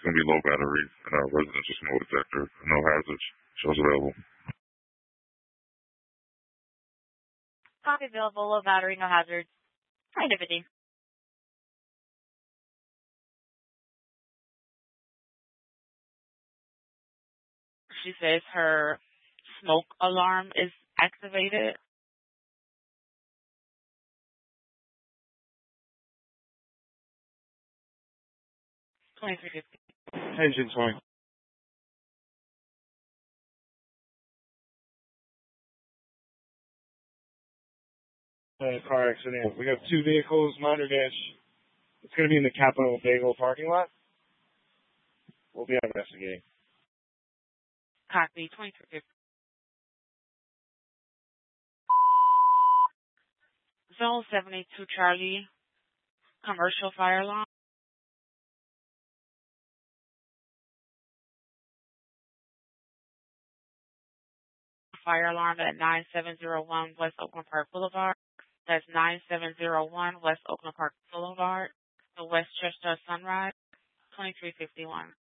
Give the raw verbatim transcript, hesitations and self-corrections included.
going to be low battery and a residential smoke detector. No hazards. Shows available. Copy available, low battery, no hazards. Activity. She says her smoke alarm is activated. twenty-three fifty. Engine twenty. Uh, car accident. We have two vehicles, minor dash. It's going to be in the Capital Bagel parking lot. We'll be investigating. Copy, twenty-three fifty. Zone seventy-two Charlie, commercial fire alarm. Fire alarm at nine seven zero one West Oakland Park Boulevard. That's nine seven zero one West Oakland Park Boulevard, the West Chester Sunrise, twenty-three fifty-one.